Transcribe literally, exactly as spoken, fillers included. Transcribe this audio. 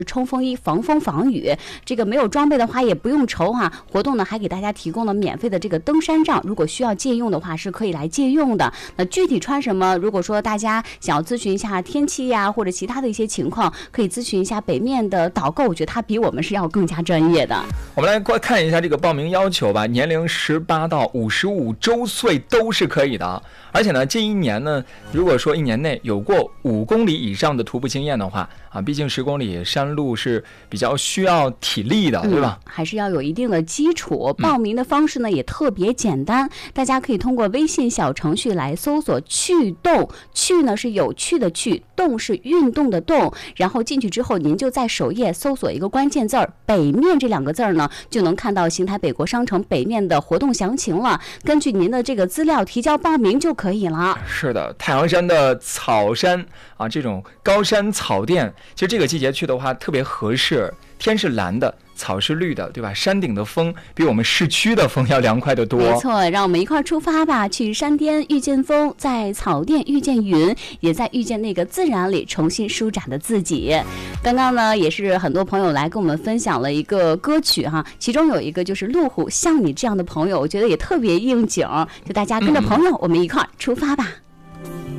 冲锋衣、防风防雨，这个没有装备的话也不用愁哈、啊。活动呢还给大家提供了免费的这个登山杖，如果需要借用的话是可以来借用的。那具体穿什么？如果说大家想要咨询一下天气呀，或者其他的一些情况，可以咨询一下北面的导购，我觉得他比我们是要更加专业的。 我们来过看一下这个报名要求吧，年龄十八到五十五周岁都是可以的。而且呢，这一年呢，如果说一年内有过五公里以上的徒步经验的话啊，毕竟十公里山路是比较需要体力的， 嗯、 对吧？ 还是要有一定的基础。报名的方式呢、嗯、也特别简单，大家可以通过微信小程序来搜索“趣动”，趣呢是有趣的趣，动是运动的动。然后进去之后，您就在首页搜索一个关键字儿“北面”这两个字儿呢，就能看到邢台北国商城北面的活动详情了。根据您的这个资料提交报名就可以了。 是的，太行山的草山啊，这种高山草甸，其实这个季节去的话特别合适。天是蓝的，草是绿的，对吧？山顶的风比我们市区的风要凉快得多。 没错，让我们一块儿出发吧，去山巅遇见风，在草甸遇见云，也在遇见那个自然里重新舒展的自己。刚刚呢，也是很多朋友来跟我们分享了一个歌曲哈，其中有一个就是路虎，像你这样的朋友，我觉得也特别应景，就大家跟着朋友，嗯、我们一块儿出发吧。